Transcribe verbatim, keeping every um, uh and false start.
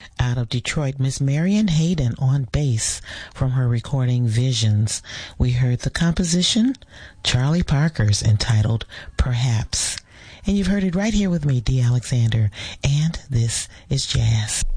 Out of Detroit, Miss Marian Hayden on bass from her recording Visions. We heard the composition, Charlie Parker's, entitled Perhaps. And you've heard it right here with me, Dee Alexander, and this is Jazz.